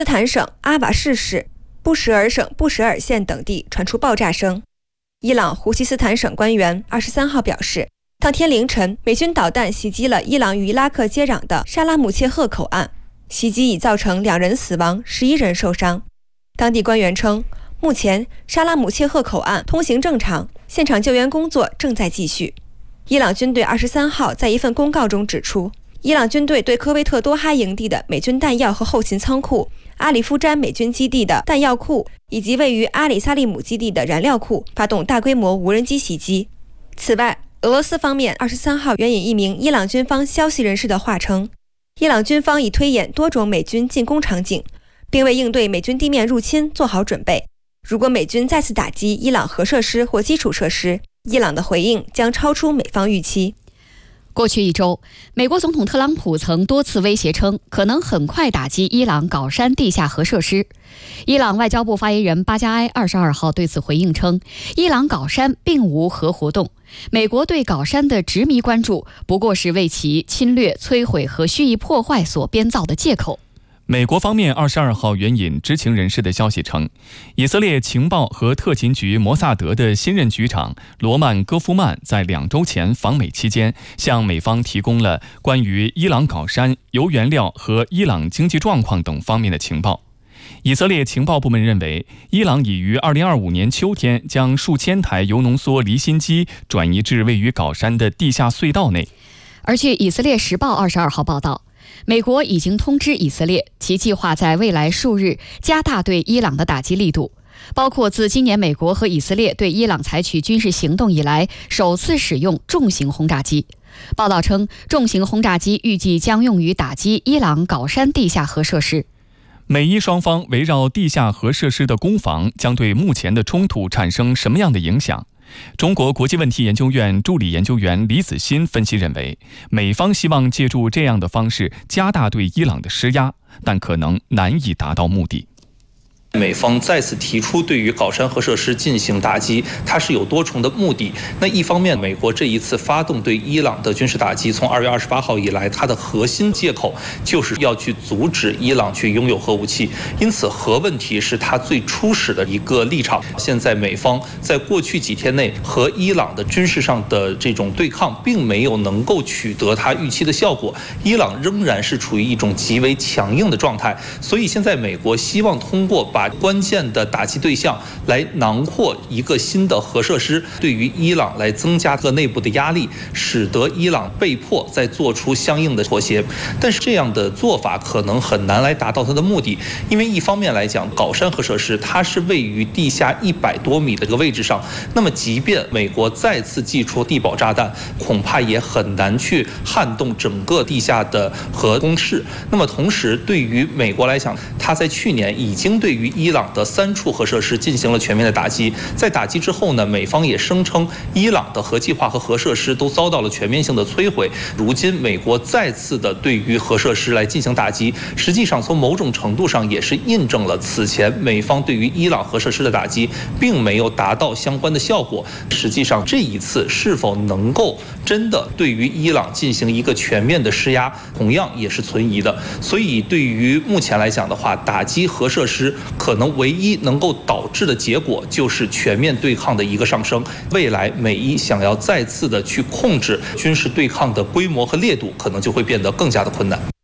斯坦省阿瓦士市、布什尔省布什尔县等地传出爆炸声。伊朗胡西斯坦省官员23号表示，当天凌晨，美军导弹袭击了伊朗与伊拉克接壤的沙拉姆切赫口岸，袭击已造成2人死亡，11人受伤。当地官员称，目前沙拉姆切赫口岸通行正常，现场救援工作正在继续。伊朗军队23号在一份公告中指出，伊朗军队对科威特多哈营地的美军弹药和后勤仓库、阿里夫詹美军基地的弹药库以及位于阿里萨利姆基地的燃料库发动大规模无人机袭击。此外，俄罗斯方面23号援引一名伊朗军方消息人士的话称，伊朗军方已推演多种美军进攻场景，并为应对美军地面入侵做好准备。如果美军再次打击伊朗核设施或基础设施，伊朗的回应将超出美方预期。 过去一周，美国总统特朗普曾多次威胁称，可能很快打击伊朗镐山地下核设施。伊朗外交部发言人巴加埃22号对此回应称，伊朗镐山并无核活动，美国对镐山的执迷关注不过是为其侵略、摧毁和蓄意破坏所编造的借口。 美国方面22号援引知情人士的消息称，以色列情报和特勤局摩萨德的新任局长罗曼·戈夫曼在2周前访美期间，向美方提供了关于伊朗镐山、铀原料和伊朗经济状况等方面的情报。以色列情报部门认为，伊朗已于2025年秋天将数千台铀浓缩离心机转移至位于镐山的地下隧道内。 而据以色列时报22号报道，美国已经通知以色列，其计划在未来数日加大对伊朗的打击力度，包括自今年美国和以色列对伊朗采取军事行动以来首次使用重型轰炸机。报道称，重型轰炸机预计将用于打击伊朗镐山地下核设施。 美伊双方围绕地下核设施的攻防将对目前的冲突产生什么样的影响？中国国际问题研究院助理研究员李子欣分析认为，美方希望借助这样的方式加大对伊朗的施压，但可能难以达到目的。 美方再次提出对于镐山核设施进行打击，它是有多重的目的。那一方面，美国这一次发动对伊朗的军事打击，从2月28号以来，它的核心借口就是要去阻止伊朗去拥有核武器，因此核问题是它最初始的一个立场。现在美方在过去几天内和伊朗的军事上的这种对抗，并没有能够取得它预期的效果，伊朗仍然是处于一种极为强硬的状态。所以现在美国希望通过把关键的打击对象来囊括一个新的核设施，对于伊朗来增加个内部的压力，使得伊朗被迫再做出相应的妥协。但是这样的做法可能很难来达到它的目的，因为一方面来讲，镐山核设施它是位于地下100多米的一个位置上，那么即便美国再次祭出地堡炸弹，恐怕也很难去撼动整个地下的核工事。那么同时，对于美国来讲，它在去年已经对于伊朗的3处核设施进行了全面的打击。在打击之后呢，美方也声称伊朗的核计划和核设施都遭到了全面性的摧毁。如今美国再次的对于核设施来进行打击，实际上从某种程度上也是印证了此前美方对于伊朗核设施的打击并没有达到相关的效果。实际上这一次是否能够真的对于伊朗进行一个全面的施压，同样也是存疑的。所以对于目前来讲的话，打击核设施可能唯一能够导致的结果就是全面对抗的一个上升。未来美伊想要再次的去控制军事对抗的规模和烈度，可能就会变得更加的困难。